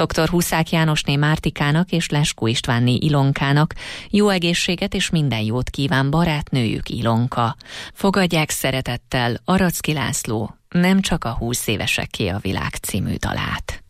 Dr. Huszák Jánosné Mártikának és Leskó Istvánné Ilonkának jó egészséget és minden jót kíván barátnőjük Ilonka. Fogadják szeretettel Aracki László Nem csak a 20 évesekké a világ című dalát.